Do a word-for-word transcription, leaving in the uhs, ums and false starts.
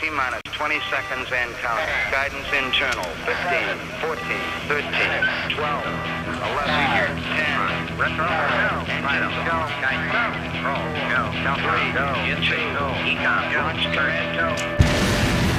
T-minus twenty seconds and counting. Guidance internal. fifteen, fourteen, thirteen, twelve, eleven, ten. Retro, go. Engines go. Guidance go. Roll, go. Count three, go. Two, econ, launch turret, go.